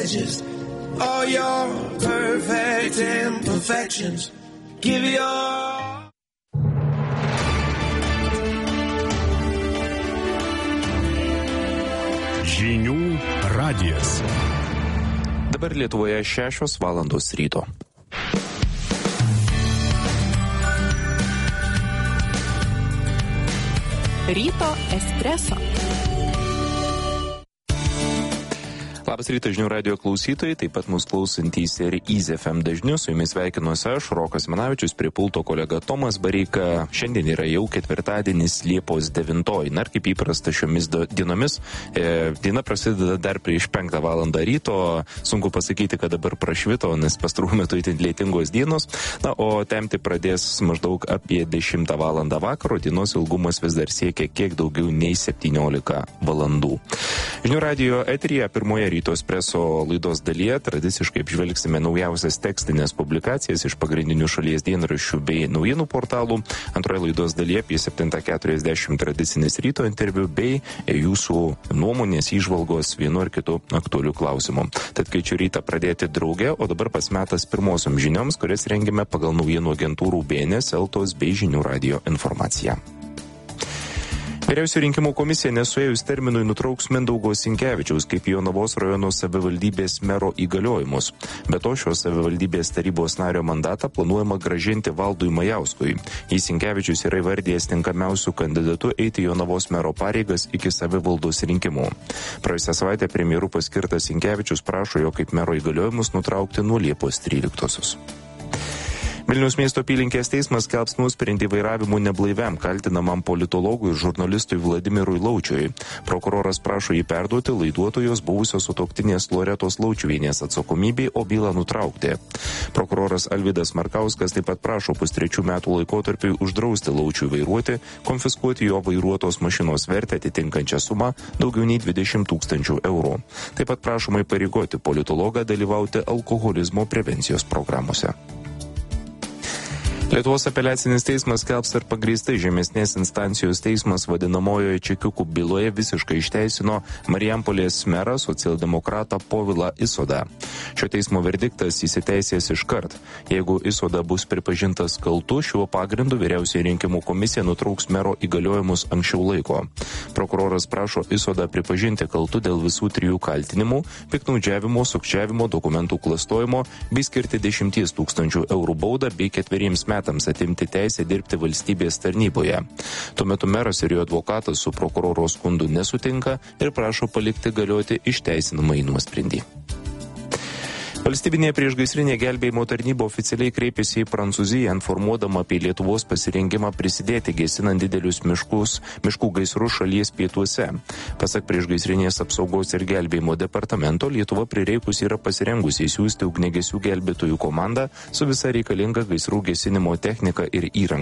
All your perfect imperfections. Give your... Žinių radijas. Dabar Lietuvoje 6 valandos ryto. Ryto espreso. Labas rytas žinių radio klausytojai, taip pat mūsų klausantys ir IZFM dažniu. Su jumis sveikinuosi aš, Rokas Manavičius, prie pulto kolega Tomas Bareika. Šiandien yra jau ketvirtadienis Liepos 9. Na ir kaip įprasta šiomis dienomis, diena prasideda dar prieš 5 valandą ryto. Sunku pasakyti, kad dabar prašvito, nes pastaruoju metu itin lietingos dienos. Na, o temti pradės maždaug apie 10 valandą vakaro. Dienos ilgumas vis dar siekia kiek daugiau nei 17 valandų. Žinių radio eteryje pirmoje Ryto espreso laidos dalyje tradiciškai apžvelgsime naujausias tekstinės publikacijas iš pagrindinių šalies dienraščių bei naujienų portalų. Antroje laidos dalyje apie 7:40 tradicinis ryto interviu bei jūsų nuomonės įžvalgos vienu ar kitu aktualiu klausimu. Tad kviečiu rytą pradėti drauge, o dabar pats metas pirmosiom žinioms, kurias rengime pagal naujienų agentūrų BNS, Eltos bei Žinių radio informaciją. Vyriausioji rinkimų komisija nesuėjus terminui nutrauks Mindaugo Sinkevičiaus kaip Jonavos rajono savivaldybės mero įgaliojimus. Be to, šios savivaldybės tarybos nario mandatą planuojama grąžinti Valdui Majauskui. Jis Sinkevičius yra įvardėjęs tinkamiausių kandidatų eiti Jonavos mero pareigas iki savivaldos rinkimų. Praėjusią savaitę premjeru paskirtas Sinkevičius prašo jo kaip mero įgaliojimus nutraukti nuo Liepos 13. Vilniaus miesto apylinkės teismas skelbs nuosprendį vairavimu neblaiviam kaltinamam politologui ir žurnalistui Vladimirui Laučiui. Prokuroras prašo jį perduoti laiduotojos buvusios sutuoktinės Loretos Laučiuvienės atsakomybei, o bylą nutraukti. Prokuroras Alvydas Markauskas taip pat prašo 3 metų laikotarpiui uždrausti Laučiui vairuoti, konfiskuoti jo vairuotos mašinos vertę atitinkančią sumą daugiau nei 20 000 eurų. Taip pat prašoma įpareigoti politologą dalyvauti alkoholizmo prevencijos programuose. Lietuvos apeliacinis teismas skelbs ar pagrįstai žemesnės instancijos teismas vadinamojoje čekiukų byloje visiškai išteisino Marijampolės merą socialdemokratą Povilą Isodą. Šio teismo verdiktas įsiteisės iškart. Jeigu Isoda bus pripažintas kaltu, šiuo pagrindu vyriausioji rinkimų komisija nutrauks mero įgaliojimus anksčiau laiko. Prokuroras prašo Isodą pripažinti kaltu dėl visų 3 kaltinimų – piktnaudžiavimo, sukčiavimo, dokumentų klastojimo bei skirti 10 000 eurų baudą bei 4 metams atimti teisę dirbti valstybės tarnyboje. Tuo metu meras ir jo advokatas su prokuroro skundu nesutinka ir prašo palikti galioti išteisinamąjį nuosprendį. Valstybinė priešgaisrinė gelbėjimo tarnyba oficialiai kreipėsi į Prancūziją, informuodama apie Lietuvos pasirengimą prisidėti gesinant didelius miškų gaisrus šalies pietuose. Pasak priešgaisrinės apsaugos ir gelbėjimo departamento, Lietuva prireikus yra pasirengusi siųsti ugniagesių gelbėtojų komandą su visa reikalinga gaisrų gesinimo technika ir įranga.